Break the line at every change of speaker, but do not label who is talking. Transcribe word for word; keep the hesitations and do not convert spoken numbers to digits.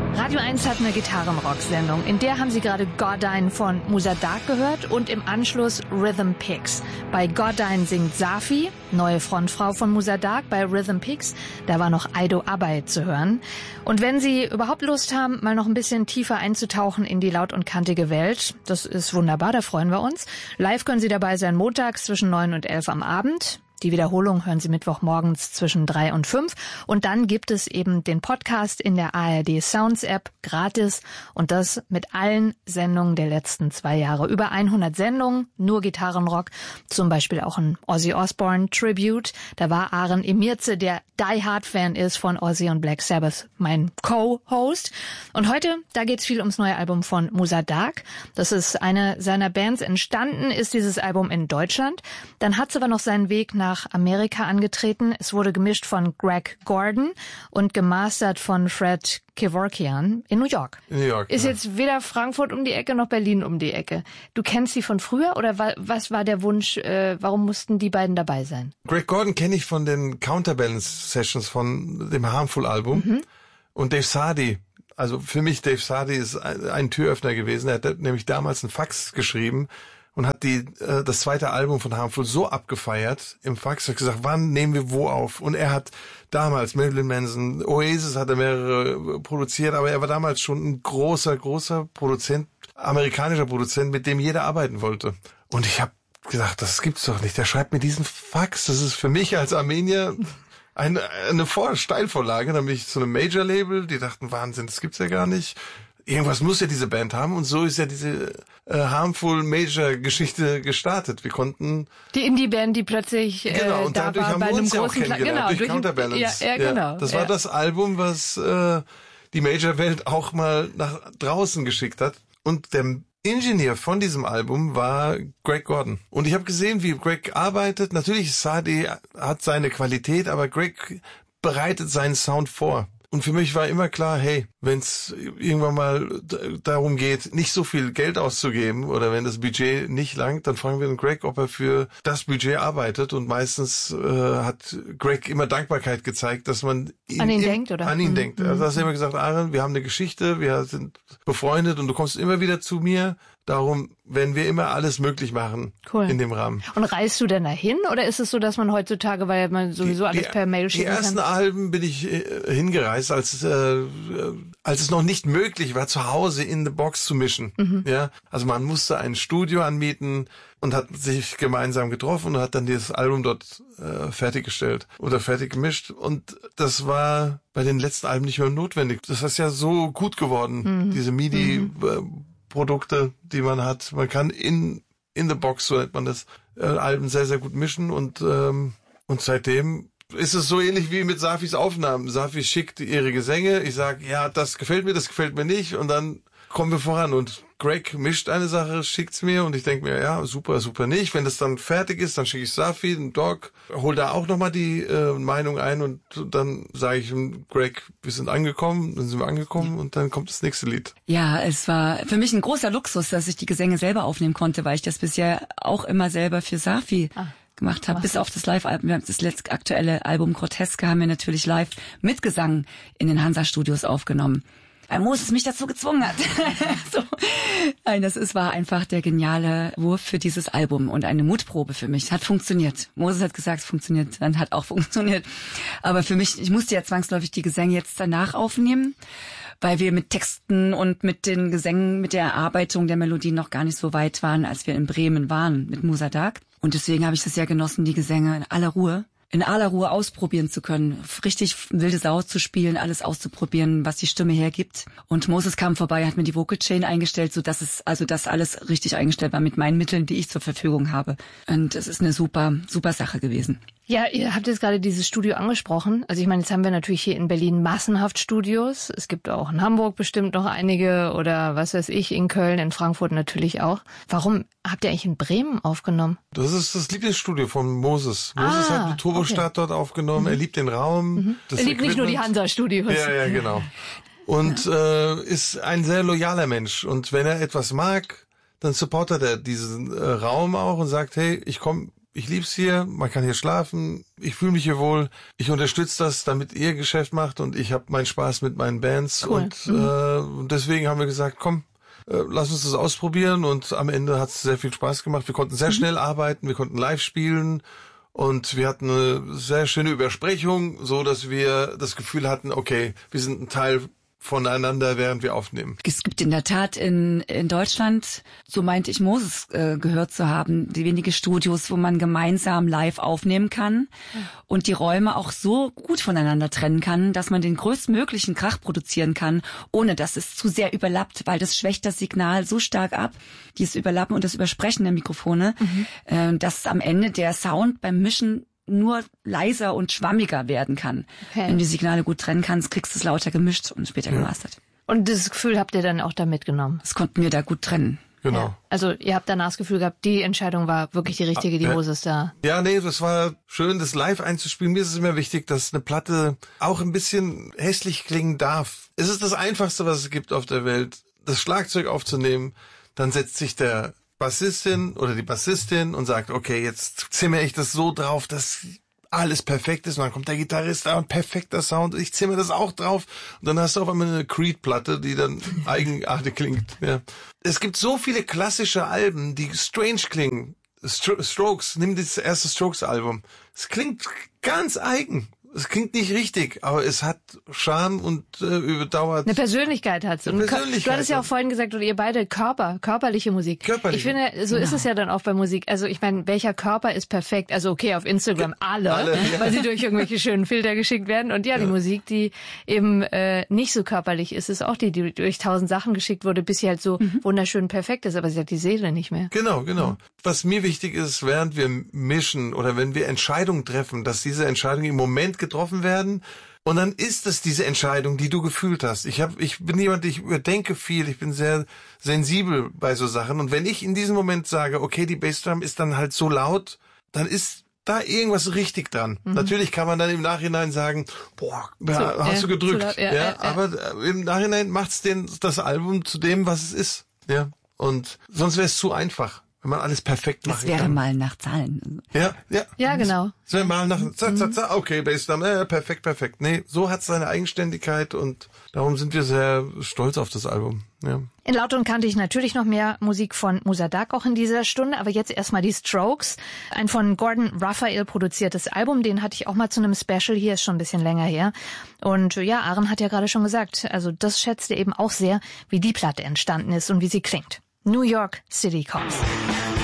Radio eins hat eine Gitarrenrock-Sendung. In der haben Sie gerade Godine von Musa Dagh gehört und im Anschluss Rhythm Picks. Bei Godine singt Safi, neue Frontfrau von Musa Dagh. Bei Rhythm Picks, da war noch Aido Abay zu hören. Und wenn Sie überhaupt Lust haben, mal noch ein bisschen tiefer einzutauchen in die laut und kantige Welt, das ist wunderbar, da freuen wir uns. Live können Sie dabei sein montags zwischen neun und elf am Abend. Die Wiederholung hören Sie Mittwochmorgens zwischen drei und fünf. Und dann gibt es eben den Podcast in der A R D Sounds App gratis. Und das mit allen Sendungen der letzten zwei Jahre. Über hundert Sendungen, nur Gitarrenrock. Zum Beispiel auch ein Ozzy Osbourne Tribute. Da war Aaron Emirze, der Die-Hard-Fan ist von Ozzy und Black Sabbath, mein Co-Host. Und heute, da geht's viel ums neue Album von Musa Dagh. Das ist eine seiner Bands. Entstanden ist dieses Album in Deutschland. Dann hat's aber noch seinen Weg nach nach Amerika angetreten. Es wurde gemischt von Greg Gordon und gemastert von Fred Kevorkian in New York.
In New York.
Ist
ja.
jetzt weder Frankfurt um die Ecke noch Berlin um die Ecke. Du kennst sie von früher oder wa- was war der Wunsch, äh, warum mussten die beiden dabei sein?
Greg Gordon kenne ich von den Counterbalance Sessions von dem Harmful-Album. Mhm. Und Dave Sardy, also für mich Dave Sardy ist ein, ein Türöffner gewesen. Er hat nämlich damals einen Fax geschrieben und hat die äh, das zweite Album von Harmful so abgefeiert im Fax, hat gesagt, wann nehmen wir wo auf? Und er hat damals Marilyn Manson, Oasis hat er mehrere produziert, aber er war damals schon ein großer, großer Produzent, amerikanischer Produzent, mit dem jeder arbeiten wollte. Und ich habe gedacht, das gibt's doch nicht. Der schreibt mir diesen Fax. Das ist für mich als Armenier eine, eine Vor- Steilvorlage. Dann bin ich zu einem Major-Label, die dachten, Wahnsinn, das gibt's ja gar nicht. Irgendwas muss ja diese Band haben und so ist ja diese äh, Harmful Major Geschichte gestartet. Wir konnten
die Indie-Band, die plötzlich äh,
genau und
da
dadurch
war
haben
bei
wir
einem
uns ja auch
großen Kla-
kennengelernt,
genau,
durch,
durch
Counterbalance.
Ja, ja, genau.
Das war
ja.
das Album, was äh, die Major-Welt auch mal nach draußen geschickt hat. Und der Ingenieur von diesem Album war Greg Gordon. Und ich habe gesehen, wie Greg arbeitet. Natürlich, Sardy hat seine Qualität, aber Greg bereitet seinen Sound vor. Und für mich war immer klar, hey, wenn es irgendwann mal d- darum geht, nicht so viel Geld auszugeben oder wenn das Budget nicht langt, dann fragen wir den Greg, ob er für das Budget arbeitet. Und meistens äh, hat Greg immer Dankbarkeit gezeigt, dass man ihn,
an ihn
im,
denkt, oder?
An ihn
mhm.
denkt. Also hast du immer gesagt, Aaron, wir haben eine Geschichte, wir sind befreundet und du kommst immer wieder zu mir. Darum werden wir immer alles möglich machen
cool.
in dem Rahmen.
Und reist du denn dahin oder ist es so, dass man heutzutage, weil man sowieso
die,
alles
die,
per Mail schicken
kann? Die ersten
kann?
Alben bin ich äh, hingereist, als äh, als es noch nicht möglich war, zu Hause in the Box zu mischen. Mhm. Ja, also man musste ein Studio anmieten und hat sich gemeinsam getroffen und hat dann dieses Album dort äh, fertiggestellt oder fertig gemischt. Und das war bei den letzten Alben nicht mehr notwendig. Das ist ja so gut geworden, mhm. diese MIDI mhm. äh, Produkte, die man hat. Man kann in in the Box, so nennt man das, äh, Alben sehr, sehr gut mischen und ähm, und seitdem ist es so ähnlich wie mit Safis Aufnahmen. Safi schickt ihre Gesänge, ich sage, ja, das gefällt mir, das gefällt mir nicht und dann kommen wir voran und Greg mischt eine Sache, schickt's mir und ich denke mir, ja, super, super nicht. Wenn das dann fertig ist, dann schicke ich Safi, den Doc, hol da auch nochmal die äh, Meinung ein und dann sage ich ihm, Greg, wir sind angekommen, dann sind wir angekommen und dann kommt das nächste Lied.
Ja, es war für mich ein großer Luxus, dass ich die Gesänge selber aufnehmen konnte, weil ich das bisher auch immer selber für Safi ah. gemacht habe, bis auf das Live-Album. Wir haben das letzte aktuelle Album Groteske haben wir natürlich live mit Gesang in den Hansa-Studios aufgenommen. Weil Moses mich dazu gezwungen hat. so. Nein, das ist, war einfach der geniale Wurf für dieses Album und eine Mutprobe für mich. Hat funktioniert. Moses hat gesagt, es funktioniert, dann hat auch funktioniert. Aber für mich, ich musste ja zwangsläufig die Gesänge jetzt danach aufnehmen, weil wir mit Texten und mit den Gesängen, mit der Erarbeitung der Melodien noch gar nicht so weit waren, als wir in Bremen waren mit Musa Dagh. Und deswegen habe ich das sehr genossen, die Gesänge in aller Ruhe, in aller Ruhe ausprobieren zu können, richtig wilde Sau zu spielen, alles auszuprobieren, was die Stimme hergibt. Und Moses kam vorbei, hat mir die Vocal Chain eingestellt, so dass es, also das alles richtig eingestellt war mit meinen Mitteln, die ich zur Verfügung habe. Und es ist eine super, super Sache gewesen.
Ja, ihr habt jetzt gerade dieses Studio angesprochen. Also ich meine, jetzt haben wir natürlich hier in Berlin massenhaft Studios. Es gibt auch in Hamburg bestimmt noch einige oder was weiß ich, in Köln, in Frankfurt natürlich auch. Warum habt ihr eigentlich in Bremen aufgenommen?
Das ist das Lieblingsstudio von Moses. Moses
ah,
hat eine Turbostart okay. dort aufgenommen. Mhm. Er liebt den Raum.
Mhm.
Das
er liebt nicht nur die Hansa-Studios.
Ja, ja, genau. Und ja. äh, ist ein sehr loyaler Mensch. Und wenn er etwas mag, dann supportet er diesen äh, Raum auch und sagt, hey, ich komme ich lieb's hier, man kann hier schlafen, ich fühle mich hier wohl, ich unterstütze das, damit ihr Geschäft macht und ich habe meinen Spaß mit meinen Bands.
Cool.
Und
mhm.
äh, deswegen haben wir gesagt, komm, äh, lass uns das ausprobieren und am Ende hat's sehr viel Spaß gemacht. Wir konnten sehr mhm. schnell arbeiten, wir konnten live spielen und wir hatten eine sehr schöne Übersprechung, so dass wir das Gefühl hatten, okay, wir sind ein Teil voneinander, während wir aufnehmen.
Es gibt in der Tat in in Deutschland, so meinte ich Moses äh, gehört zu haben, die wenige Studios, wo man gemeinsam live aufnehmen kann ja. und die Räume auch so gut voneinander trennen kann, dass man den größtmöglichen Krach produzieren kann, ohne dass es zu sehr überlappt, weil das schwächt das Signal so stark ab, dieses Überlappen und das Übersprechen der Mikrofone, mhm. äh, dass am Ende der Sound beim Mischen nur leiser und schwammiger werden kann. Okay. Wenn du die Signale gut trennen kannst, kriegst du es lauter gemischt und später ja. gemastert.
Und das Gefühl habt ihr dann auch da mitgenommen?
Das konnten wir da gut trennen.
Genau.
Ja. Also ihr habt danach das Gefühl gehabt, die Entscheidung war wirklich die richtige, die Hose ist da.
Ja, nee, das war schön, das live einzuspielen. Mir ist es immer wichtig, dass eine Platte auch ein bisschen hässlich klingen darf. Es ist das Einfachste, was es gibt auf der Welt, das Schlagzeug aufzunehmen. Dann setzt sich der Bassistin oder die Bassistin und sagt, okay, jetzt zimmer ich das so drauf, dass alles perfekt ist. Und dann kommt der Gitarrist da und perfekter Sound. Ich zimmer das auch drauf. Und dann hast du auf einmal eine Creed-Platte, die dann eigenartig klingt. Ja. Es gibt so viele klassische Alben, die strange klingen. Stro- Strokes, nimm das erste Strokes-Album. Es klingt ganz eigen. Es klingt nicht richtig, aber es hat Charme und äh, überdauert.
Eine Persönlichkeit hat's. Und
Persönlichkeit.
Du hattest ja auch vorhin gesagt, oder ihr beide Körper, körperliche Musik.
Körperliche.
Ich finde, so
ja.
ist es ja dann auch bei Musik. Also ich meine, welcher Körper ist perfekt? Also okay, auf Instagram alle,
alle ja.
weil sie durch irgendwelche schönen Filter geschickt werden. Und ja, die ja. Musik, die eben äh, nicht so körperlich ist, ist auch die, die durch tausend Sachen geschickt wurde, bis sie halt so mhm. wunderschön perfekt ist. Aber sie hat die Seele nicht mehr.
Genau, genau.
Mhm.
Was mir wichtig ist, während wir mischen oder wenn wir Entscheidungen treffen, dass diese Entscheidungen im Moment getroffen werden. Und dann ist es diese Entscheidung, die du gefühlt hast. Ich hab, ich bin jemand, ich überdenke viel, ich bin sehr sensibel bei so Sachen. Und wenn ich in diesem Moment sage, okay, die Bassdrum ist dann halt so laut, dann ist da irgendwas richtig dran. Mhm. Natürlich kann man dann im Nachhinein sagen, boah, so, hast äh, du gedrückt. So, ja, ja, äh, aber äh. im Nachhinein macht's den, das Album zu dem, was es ist. Ja. Und sonst wäre es zu einfach. Wenn man alles perfekt machen kann.
Das wäre kann. mal nach Zahlen.
Ja, ja.
Ja, genau.
Das wäre mal nach, za, za, za, okay, Bassdrum, äh, perfekt, perfekt. Nee, so hat es seine Eigenständigkeit und darum sind wir sehr stolz auf das Album. Ja.
In Laut kannte ich natürlich noch mehr Musik von Musadak auch in dieser Stunde, aber jetzt erstmal die Strokes. Ein von Gordon Raphael produziertes Album, den hatte ich auch mal zu einem Special, hier ist schon ein bisschen länger her. Und ja, Aaron hat ja gerade schon gesagt, also das schätzt er eben auch sehr, wie die Platte entstanden ist und wie sie klingt. New York City Cops.